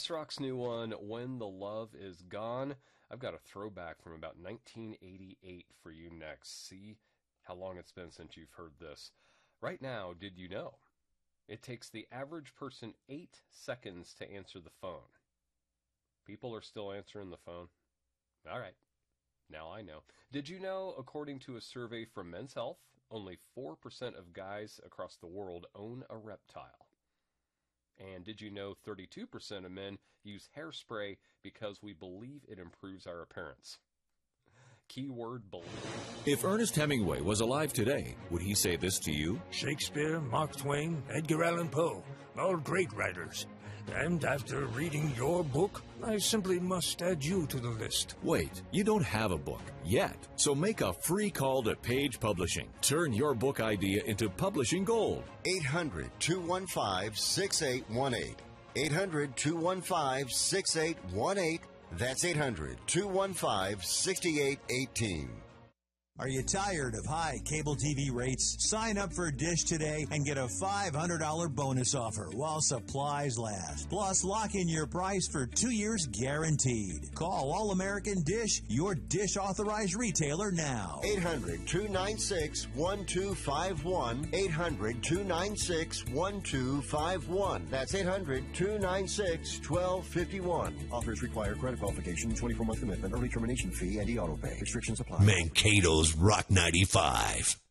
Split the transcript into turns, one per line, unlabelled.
Max Rock's new one, When the Love Is Gone. I've got a throwback from about 1988 for you next. See how long it's been since you've heard this. Right now, did you know? It takes the average person 8 seconds to answer the phone. People are still answering the phone. All right, now I know. Did you know, according to a survey from Men's Health, only 4% of guys across the world own a reptile? And did you know 32% of men use hairspray because we believe it improves our appearance? Keyword believe.
If Ernest Hemingway was alive today, would he say this to you?
Shakespeare, Mark Twain, Edgar Allan Poe, all great writers. And after reading your book, I simply must add you to the list.
Wait, you don't have a book yet. So make a free call to Page Publishing. Turn your book idea into publishing gold.
800-215-6818. 800-215-6818. That's 800-215-6818.
Are you tired of high cable TV rates? Sign up for Dish today and get a $500 bonus offer while supplies last. Plus, lock in your price for 2 years guaranteed. Call All American Dish, your Dish authorized retailer now.
800-296-1251. 800-296-1251. That's 800-296-1251. Offers require credit qualification, 24-month commitment, early termination fee, and e-auto pay. Restrictions apply.
Mankato's Rock 95.